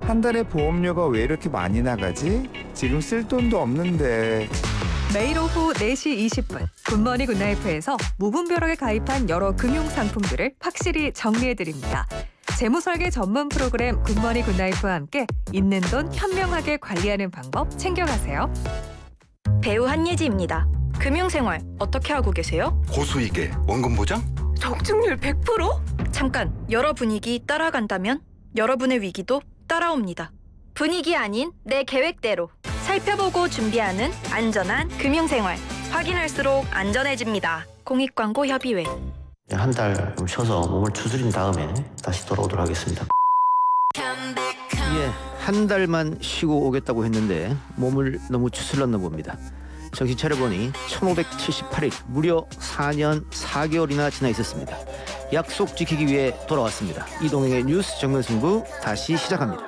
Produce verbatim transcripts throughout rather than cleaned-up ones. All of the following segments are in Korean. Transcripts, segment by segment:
한 달에 보험료가 왜 이렇게 많이 나가지? 지금 쓸 돈도 없는데. 매일 오후 네 시 이십 분 굿모닝 굿나이프에서 무분별하게 가입한 여러 금융 상품들을 확실히 정리해드립니다. 재무설계 전문 프로그램 굿모닝 굿나이프와 함께 있는 돈 현명하게 관리하는 방법 챙겨가세요. 배우 한예지입니다. 금융생활 어떻게 하고 계세요? 고수익에 원금 보장? 적중률 백 퍼센트? 잠깐, 여러 분위기 따라간다면 여러분의 위기도 따라옵니다. 분위기 아닌 내 계획대로 살펴보고 준비하는 안전한 금융생활. 확인할수록 안전해집니다. 공익광고협의회. 한 달 좀 쉬어서 몸을 추스린 다음에 다시 돌아오도록 하겠습니다. 예, 한 달만 쉬고 오겠다고 했는데 몸을 너무 추슬렀나 봅니다. 정신 차려보니 천오백칠십팔 일, 무려 사 년 사 개월이나 지나 있었습니다. 약속 지키기 위해 돌아왔습니다. 이동행의 뉴스 정면승부 다시 시작합니다.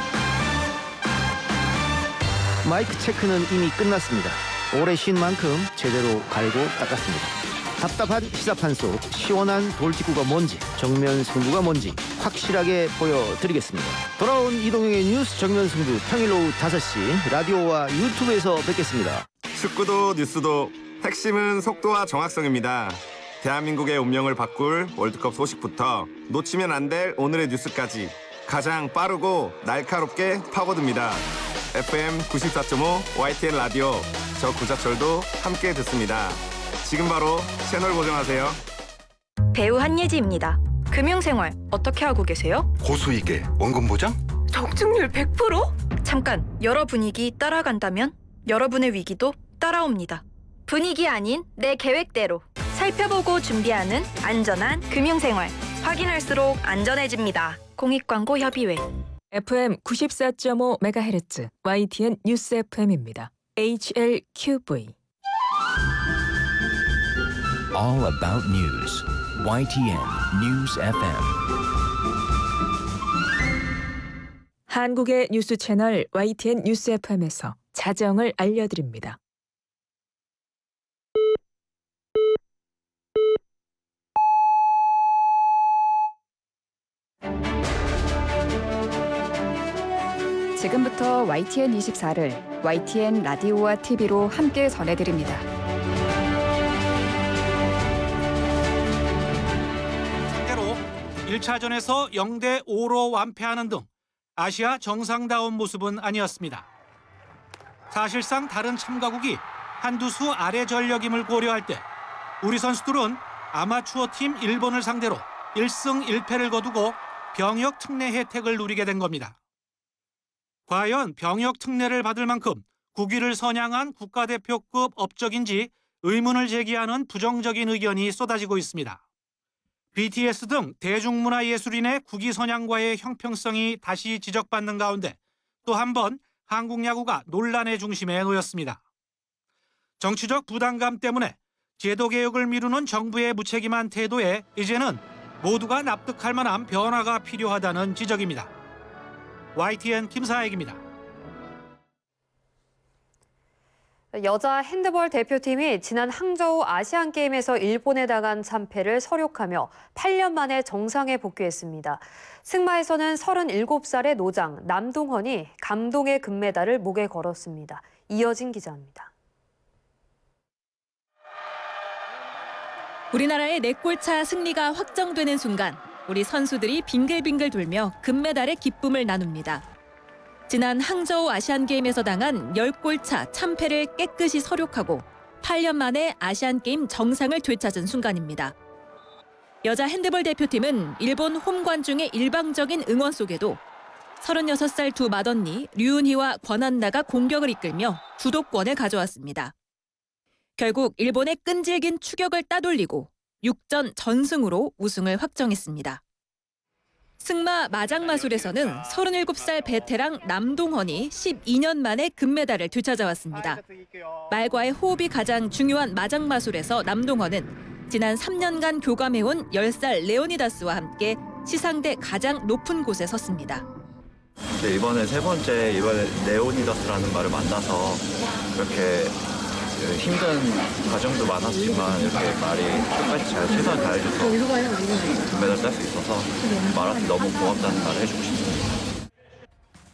마이크 체크는 이미 끝났습니다. 오래 쉰 만큼 제대로 갈고 닦았습니다. 답답한 시사판 속 시원한 돌직구가 뭔지, 정면 승부가 뭔지 확실하게 보여드리겠습니다. 돌아온 이동형의 뉴스 정면 승부, 평일 오후 다섯 시 라디오와 유튜브에서 뵙겠습니다. 축구도 뉴스도 핵심은 속도와 정확성입니다. 대한민국의 운명을 바꿀 월드컵 소식부터 놓치면 안 될 오늘의 뉴스까지 가장 빠르고 날카롭게 파고듭니다. 에프엠 구십사 점 오 와이티엔 라디오, 저 구자철도 함께 듣습니다. 지금 바로 채널 고정하세요. 배우 한예지입니다. 금융생활 어떻게 하고 계세요? 고수익에 원금 보장? 적중률 백 퍼센트? 잠깐, 여러 분위기 따라간다면 여러분의 위기도 따라옵니다. 분위기 아닌 내 계획대로 살펴보고 준비하는 안전한 금융생활. 확인할수록 안전해집니다. 공익광고협의회. 에프엠 구십사 점 오 메가헤르츠 와이티엔 뉴스 에프엠입니다. 에이치엘큐브이. All about news. 와이티엔 News 에프엠. 한국의 뉴스 채널 와이티엔 뉴스 에프엠에서 자정을 알려드립니다. 지금부터 와이티엔 이십사를 와이티엔 라디오와 티비로 함께 전해드립니다. 상대로 일 차전에서 영 대 오로 완패하는 등 아시아 정상다운 모습은 아니었습니다. 사실상 다른 참가국이 한두 수 아래 전력임을 고려할 때 우리 선수들은 아마추어 팀 일본을 상대로 일 승 일 패를 거두고 병역 특례 혜택을 누리게 된 겁니다. 과연 병역 특례를 받을 만큼 국위를 선양한 국가대표급 업적인지 의문을 제기하는 부정적인 의견이 쏟아지고 있습니다. 비티에스 등 대중문화예술인의 국위 선양과의 형평성이 다시 지적받는 가운데 또 한 번 한국 야구가 논란의 중심에 놓였습니다. 정치적 부담감 때문에 제도 개혁을 미루는 정부의 무책임한 태도에 이제는 모두가 납득할 만한 변화가 필요하다는 지적입니다. 와이티엔 김사익입니다. 여자 핸드볼 대표팀이 지난 항저우 아시안게임에서 일본에 당한 참패를 서력하며 팔 년 만에 정상에 복귀했습니다. 승마에서는 서른일곱 살의 노장 남동헌이 감동의 금메달을 목에 걸었습니다. 이어진 기자입니다. 우리나라의 네 골차 승리가 확정되는 순간 우리 선수들이 빙글빙글 돌며 금메달의 기쁨을 나눕니다. 지난 항저우 아시안게임에서 당한 열 골차 참패를 깨끗이 서력하고 팔 년 만에 아시안게임 정상을 되찾은 순간입니다. 여자 핸드볼 대표팀은 일본 홈 관중의 일방적인 응원 속에도 서른여섯 살 두 맏언니 류은희와 권한나가 공격을 이끌며 주도권을 가져왔습니다. 결국 일본의 끈질긴 추격을 따돌리고 육 전 전승으로 우승을 확정했습니다. 승마 마장마술에서는 서른일곱 살 베테랑 남동헌이 십이 년 만에 금메달을 되찾아왔습니다. 말과의 호흡이 가장 중요한 마장마술에서 남동헌은 지난 삼 년간 교감해온 열 살 레오니다스와 함께 시상대 가장 높은 곳에 섰습니다. 네, 이번에 세 번째 이번에 레오니다스라는 말을 만나서 이렇게 힘든 과정도 많았지만 이렇게 말이 끝까지 잘 최선을 다해줘서 금메달 딸 수 있어서 말한테 너무 고맙다는 말을 해주고 싶습니다.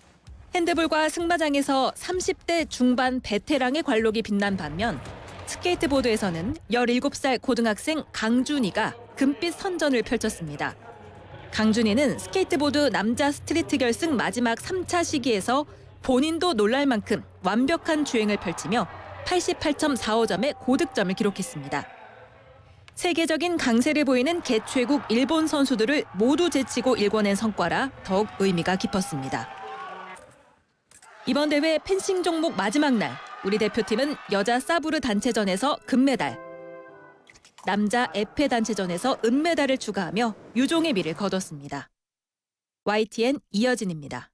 핸드볼과 승마장에서 삼십 대 중반 베테랑의 관록이 빛난 반면 스케이트보드에서는 열일곱 살 고등학생 강준이가 금빛 선전을 펼쳤습니다. 강준이는 스케이트보드 남자 스트리트 결승 마지막 삼 차 시기에서 본인도 놀랄 만큼 완벽한 주행을 펼치며 팔십팔 점 사오 점의 고득점을 기록했습니다. 세계적인 강세를 보이는 개최국 일본 선수들을 모두 제치고 일궈낸 성과라 더욱 의미가 깊었습니다. 이번 대회 펜싱 종목 마지막 날, 우리 대표팀은 여자 사브르 단체전에서 금메달, 남자 에페 단체전에서 은메달을 추가하며 유종의 미를 거뒀습니다. 와이티엔 이여진입니다.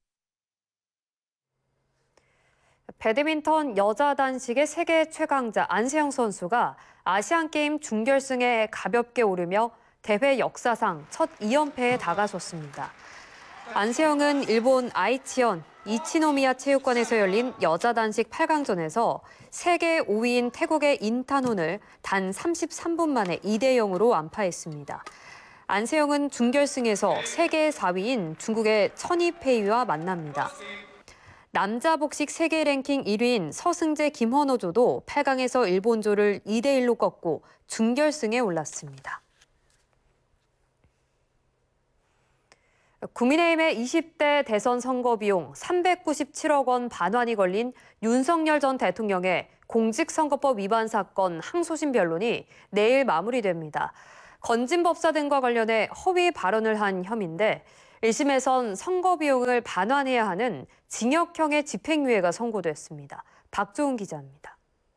배드민턴 여자 단식의 세계 최강자 안세영 선수가 아시안게임 준결승에 가볍게 오르며 대회 역사상 첫 이 연패에 다가섰습니다. 안세영은 일본 아이치현 이치노미야 체육관에서 열린 여자 단식 팔 강전에서 세계 오 위인 태국의 인탄혼을 단 삼십삼 분 만에 이 대 영으로 완파했습니다. 안세영은 준결승에서 세계 사 위인 중국의 천이페이와 만납니다. 남자 복식 세계 랭킹 일 위인 서승재 김헌호조도 팔 강에서 일본조를 이 대 일로 꺾고 준결승에 올랐습니다. 국민의힘의 이십 대 대선 선거 비용 삼백구십칠억 원 반환이 걸린 윤석열 전 대통령의 공직선거법 위반 사건 항소심 변론이 내일 마무리됩니다. 건진법사 등과 관련해 허위 발언을 한 혐의인데 일 심에선 선거 비용을 반환해야 하는 징역형의 집행유예가 선고됐습니다. 박조은 기자입니다.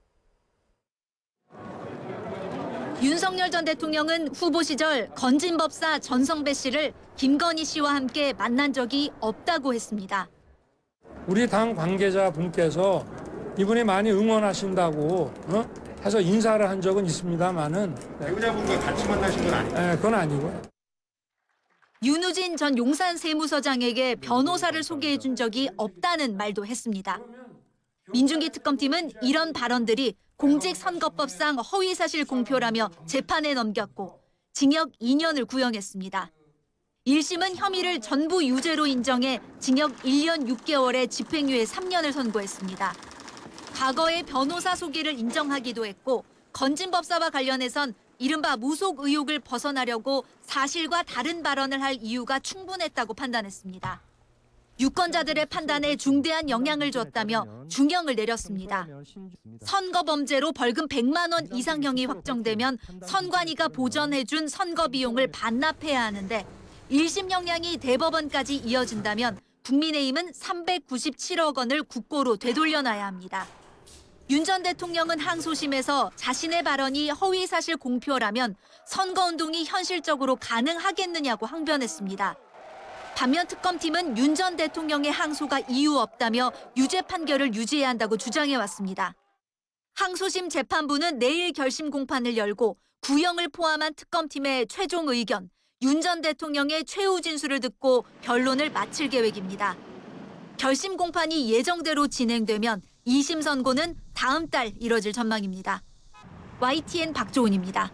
윤석열 전 대통령은 후보 시절 건진법사 전성배 씨를 김건희 씨와 함께 만난 적이 없다고 했습니다. 우리 당 관계자분께서 이분이 많이 응원하신다고 어? 해서 인사를 한 적은 있습니다만은 배우자분과 같이 만나신 건 아니에요? 네, 그건 아니고요. 윤우진 전 용산 세무서장에게 변호사를 소개해 준 적이 없다는 말도 했습니다. 민중기 특검팀은 이런 발언들이 공직선거법상 허위사실 공표라며 재판에 넘겼고 징역 이 년을 구형했습니다. 일 심은 혐의를 전부 유죄로 인정해 징역 일 년 육 개월에 집행유예 삼 년을 선고했습니다. 과거의 변호사 소개를 인정하기도 했고 건진법사와 관련해선 이른바 무속 의혹을 벗어나려고 사실과 다른 발언을 할 이유가 충분했다고 판단했습니다. 유권자들의 판단에 중대한 영향을 줬다며 중형을 내렸습니다. 선거 범죄로 벌금 백만 원 이상형이 확정되면 선관위가 보전해준 선거 비용을 반납해야 하는데 일 심 형량이 대법원까지 이어진다면 국민의힘은 삼백구십칠억 원을 국고로 되돌려놔야 합니다. 윤 전 대통령은 항소심에서 자신의 발언이 허위사실 공표라면 선거운동이 현실적으로 가능하겠느냐고 항변했습니다. 반면 특검팀은 윤 전 대통령의 항소가 이유 없다며 유죄 판결을 유지해야 한다고 주장해왔습니다. 항소심 재판부는 내일 결심 공판을 열고 구형을 포함한 특검팀의 최종 의견, 윤 전 대통령의 최후 진술을 듣고 변론을 마칠 계획입니다. 결심 공판이 예정대로 진행되면 이 심 선고는 다음 달 이뤄질 전망입니다. 와이티엔 박조은입니다.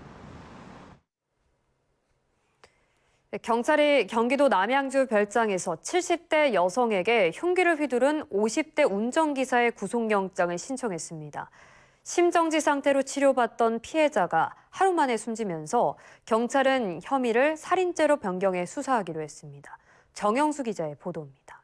경찰이 경기도 남양주 별장에서 칠십 대 여성에게 흉기를 휘두른 오십 대 운전기사의 구속영장을 신청했습니다. 심정지 상태로 치료받던 피해자가 하루 만에 숨지면서 경찰은 혐의를 살인죄로 변경해 수사하기로 했습니다. 정영수 기자의 보도입니다.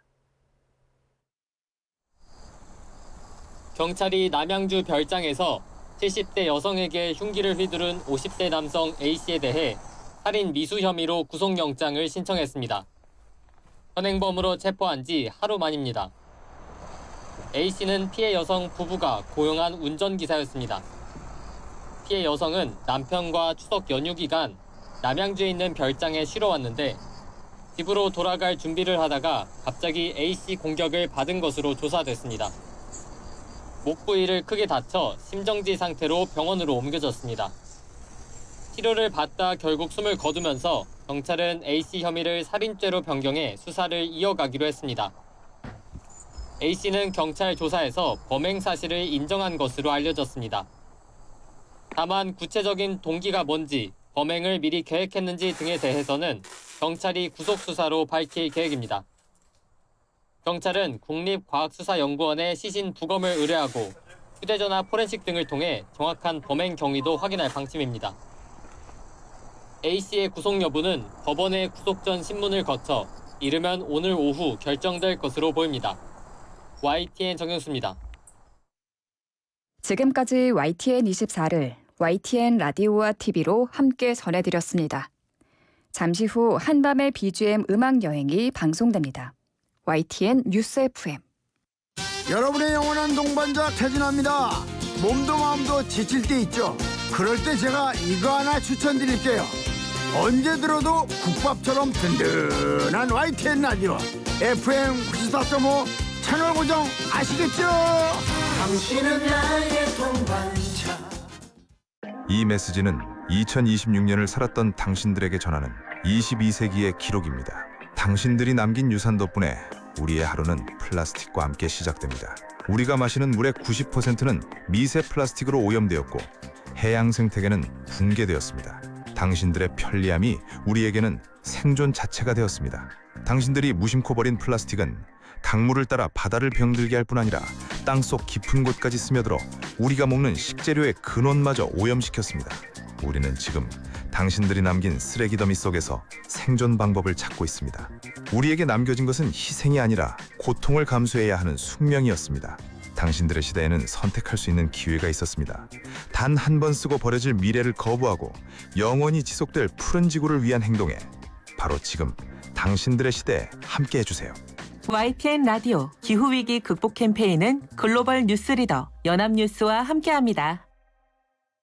경찰이 남양주 별장에서 칠십 대 여성에게 흉기를 휘두른 오십 대 남성 A씨에 대해 살인 미수 혐의로 구속영장을 신청했습니다. 현행범으로 체포한 지 하루 만입니다. A씨는 피해 여성 부부가 고용한 운전기사였습니다. 피해 여성은 남편과 추석 연휴 기간 남양주에 있는 별장에 쉬러 왔는데 집으로 돌아갈 준비를 하다가 갑자기 A씨 공격을 받은 것으로 조사됐습니다. 목 부위를 크게 다쳐 심정지 상태로 병원으로 옮겨졌습니다. 치료를 받다 결국 숨을 거두면서 경찰은 A씨 혐의를 살인죄로 변경해 수사를 이어가기로 했습니다. A씨는 경찰 조사에서 범행 사실을 인정한 것으로 알려졌습니다. 다만 구체적인 동기가 뭔지, 범행을 미리 계획했는지 등에 대해서는 경찰이 구속 수사로 밝힐 계획입니다. 경찰은 국립과학수사연구원에 시신 부검을 의뢰하고 휴대전화 포렌식 등을 통해 정확한 범행 경위도 확인할 방침입니다. A씨의 구속 여부는 법원의 구속 전 신문을 거쳐 이르면 오늘 오후 결정될 것으로 보입니다. 와이티엔 정영수입니다. 지금까지 와이티엔 이십사를 와이티엔 라디오와 티비로 함께 전해드렸습니다. 잠시 후 한밤의 비지엠 음악 여행이 방송됩니다. 와이티엔 뉴스 에프엠. 여러분의 영원한 동반자 태진아입니다. 몸도 마음도 지칠 때 있죠. 그럴 때 제가 이거 하나 추천드릴게요. 언제 들어도 국밥처럼 든든한 와이티엔 라디오 에프엠 구십사 점 오 채널 고정 아시겠죠? 당신은 나의 동반자. 이 메시지는 이천이십육 년을 살았던 당신들에게 전하는 이십이 세기의 기록입니다. 당신들이 남긴 유산 덕분에 우리의 하루는 플라스틱과 함께 시작됩니다. 우리가 마시는 물의 구십 퍼센트는 미세 플라스틱으로 오염되었고 해양 생태계는 붕괴되었습니다. 당신들의 편리함이 우리에게는 생존 자체가 되었습니다. 당신들이 무심코 버린 플라스틱은 강물을 따라 바다를 병들게 할 뿐 아니라 땅속 깊은 곳까지 스며들어 우리가 먹는 식재료의 근원마저 오염시켰습니다. 우리는 지금 당신들이 남긴 쓰레기 더미 속에서 생존 방법을 찾고 있습니다. 우리에게 남겨진 것은 희생이 아니라 고통을 감수해야 하는 숙명이었습니다. 당신들의 시대에는 선택할 수 있는 기회가 있었습니다. 단 한 번 쓰고 버려질 미래를 거부하고 영원히 지속될 푸른 지구를 위한 행동에 바로 지금 당신들의 시대에 함께 해주세요. 와이티엔 라디오 기후위기 극복 캠페인은 글로벌 뉴스리더 연합뉴스와 함께합니다.